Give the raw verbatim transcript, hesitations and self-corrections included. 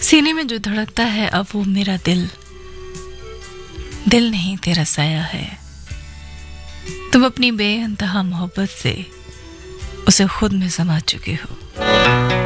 सीने में जो धड़कता है अब वो मेरा दिल दिल नहीं तेरा साया है। तुम अपनी बेइंतहा मोहब्बत से उसे खुद में समा चुके हो।